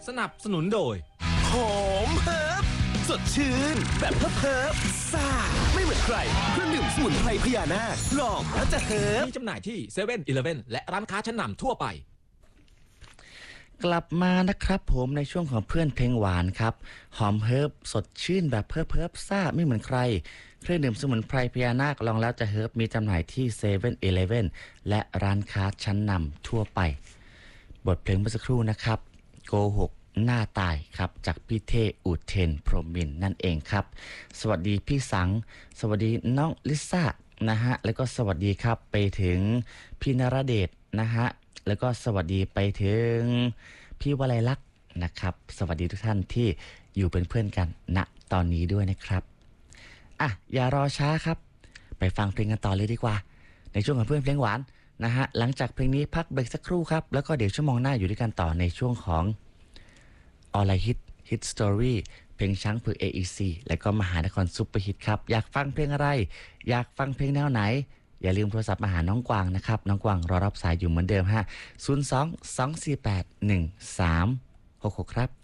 สนับสนุนโดยหอมเฮิร์บสดชื่นแบบเฮิร์บซ่าไม่เหมือนใครเครื่องดื่มสมุนไพรพญานาคลองแล้วจะเฮิร์บมีจำหน่ายที่เซเว่นอีเลฟเว่นและร้านค้าชั้นนำทั่วไปกลับมานะครับผมในช่วงของเพื่อนเพลงหวานครับหอมเฮิร์บสดชื่นแบบเฮิร์บซ่าไม่เหมือนใครเครื่องดื่มสมุนไพรพญานาคลองแล้วจะเฮิร์บมีจำหน่ายที่เซเว่นอีเลฟเว่นและร้านค้าชั้นนำทั่วไปบทเพลงเมื่อสักครู่นะครับโกหกหน้าตายครับจากพี่เทอุเทนพรหมินทร์นั่นเองครับสวัสดีพี่สังสวัสดีน้องลิซ่านะฮะแล้วก็สวัสดีครับไปถึงพี่นรเดชนะฮะแล้วก็สวัสดีไปถึงพี่วลัยลักษณ์นะครับสวัสดีทุกท่านที่อยู่เป็นเพื่อนกันณตอนนี้ด้วยนะครับอ่ะอย่ารอช้าครับไปฟังเพลงกันต่อเลยดีกว่าในช่วงของเพื่อนเพลงหวานนะฮะหลังจากเพลงนี้พักเบรกสักครู่ครับแล้วก็เดี๋ยวชั่วโมงหน้าอยู่ด้วยกันต่อในช่วงของออนไลน์ฮิตสตอรี่เพลงช้างเผือก AEC และก็มหานครซุปเปอร์ฮิตครับอยากฟังเพลงอะไรอยากฟังเพลงแนวไหนอย่าลืมโทรศัพท์มาหาน้องกวางนะครับน้องกวางรอรับสายอยู่เหมือนเดิมฮะ02 248 1366ครับ